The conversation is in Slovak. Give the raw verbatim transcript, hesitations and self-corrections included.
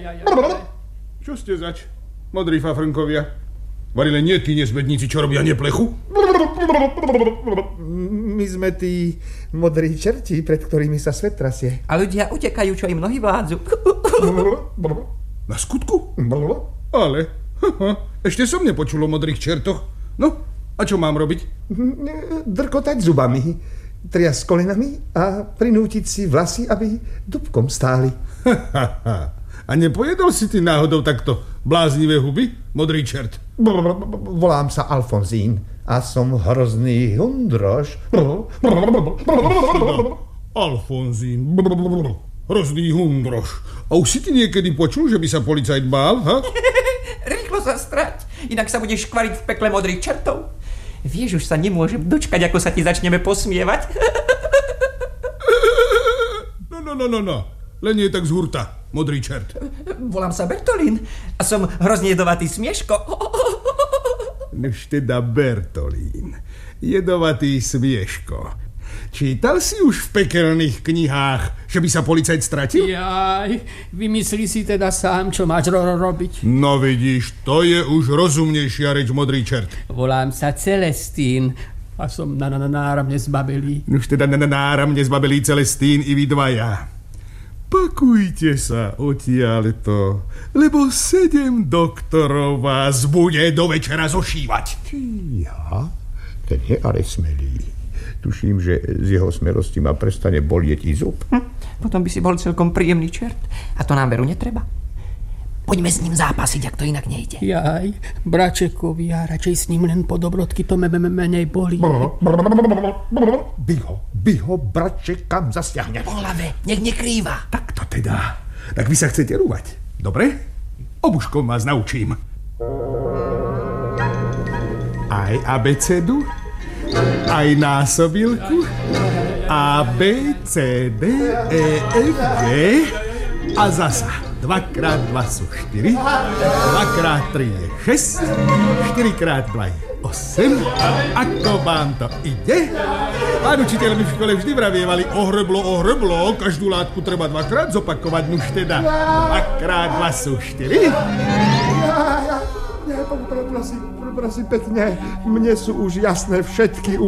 Čo ste zač, modrí fafrnkovia? Varili nie tí nezbedníci, čo robia neplechu? My sme tí modrí čerti, pred ktorými sa svet trasie. A ľudia utekajú, čo im nohy vládzu. Na skutku? Ale, ešte som nepočul o modrých čertoch. No, a čo mám robiť? Drkotať zubami, triasť kolenami a prinútiť si vlasy, aby dubkom stáli. A nepojedol si ty náhodou takto bláznivé huby, modrý čert? Volám sa Alfonzín a som hrozný hundroš. Alfonzín, hrozný hundroš. A už si ty niekedy počul, že by sa policajt bál, ha? Rýchlo sa strať, inak sa budeš škvariť v pekle modrých čertov. Vieš, už sa nemôžem dočkať, ako sa ti začneme posmievať. No, no, no, no, no. Len nie tak z hurta, modrý čert. Volám sa Bertolín a som hrozne jedovatý smieško. Už teda Bertolín, jedovatý smieško. Čítal si už v pekelných knihách, že by sa policajt stratil? Jaj, vymyslí si teda sám, čo máš ro- robiť. No vidíš, to je už rozumnejšia reč, modrý čert. Volám sa Celestín a som na, na, na náramne zbabelý. Už teda na, na náramne zbabelý Celestín i vy dvaja. Pakujte sa odtiaľto, lebo sedem doktorov vás bude do večera zošívať. Ja? Ten je ale smelý. Tuším, že z jeho smelosti ma prestane bolieť i zub. Hm, potom by si bol celkom príjemný čert. A to nám veru netreba. Poďme s ním zápasiť, ak to inak nejde. Jaj, bračekovi, ja radšej s ním len po dobrodky, to me, me, menej bolí. By ho, by ho, braček, kam zasiahne. Po hlave, nech nekrýva. Tak to teda. Tak vy sa chcete rúvať, dobre? Obuškom vás naučím. Aj abecedu, aj násobilku, A, B, C, D, E, F, G a zasa. Dvakrát dva sú štyri, dvakrát tri je šesť, štyrikrát dva je osem. Ako vám to ide? Pán učiteľ mi v škole vždy vravievali ohreblo, ohreblo, každú látku treba dvakrát zopakovať, nuž teda. Dvakrát dva sú štyri. Ja, ja, ja, prosím, prosím pekne, mne sú už jasné všetky